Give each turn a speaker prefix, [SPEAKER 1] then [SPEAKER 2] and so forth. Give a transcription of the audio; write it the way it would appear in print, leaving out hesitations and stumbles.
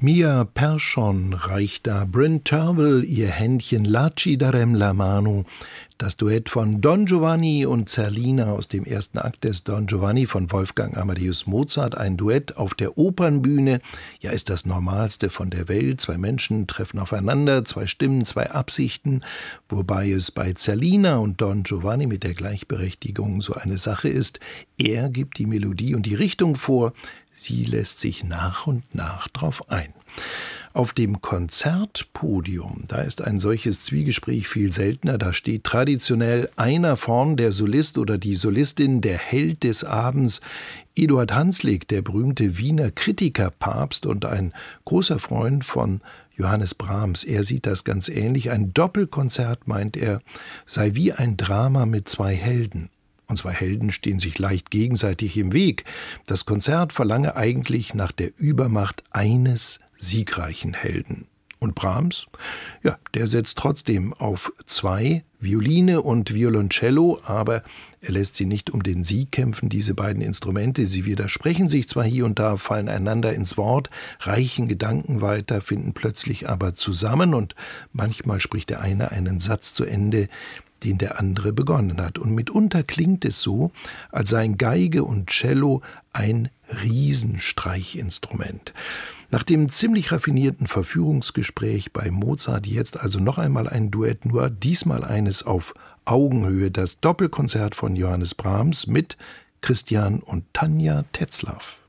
[SPEAKER 1] Mia Perschon reicht da Bryn Tervel ihr Händchen Laci darem la mano. Das Duett von Don Giovanni und Zerlina aus dem ersten Akt des Don Giovanni von Wolfgang Amadeus Mozart. Ein Duett auf der Opernbühne. Ja, ist das Normalste von der Welt. Zwei Menschen treffen aufeinander, zwei Stimmen, zwei Absichten. Wobei es bei Zerlina und Don Giovanni mit der Gleichberechtigung so eine Sache ist. Er gibt die Melodie und die Richtung vor. Sie lässt sich nach und nach drauf ein. Auf dem Konzertpodium, da ist ein solches Zwiegespräch viel seltener. Da steht traditionell einer vorn, der Solist oder die Solistin, der Held des Abends. Eduard Hanslick, der berühmte Wiener Kritikerpapst und ein großer Freund von Johannes Brahms. Er sieht das ganz ähnlich. Ein Doppelkonzert, meint er, sei wie ein Drama mit zwei Helden. Und zwei Helden stehen sich leicht gegenseitig im Weg. Das Konzert verlange eigentlich nach der Übermacht eines siegreichen Helden. Und Brahms? Ja, der setzt trotzdem auf zwei, Violine und Violoncello, aber er lässt sie nicht um den Sieg kämpfen, diese beiden Instrumente. Sie widersprechen sich zwar hier und da, fallen einander ins Wort, reichen Gedanken weiter, finden plötzlich aber zusammen und manchmal spricht der eine einen Satz zu Ende, den der andere begonnen hat. Und mitunter klingt es so, als seien Geige und Cello ein Riesenstreichinstrument. Nach dem ziemlich raffinierten Verführungsgespräch bei Mozart jetzt also noch einmal ein Duett, nur diesmal eines auf Augenhöhe, das Doppelkonzert von Johannes Brahms mit Christian und Tanja Tetzlaff.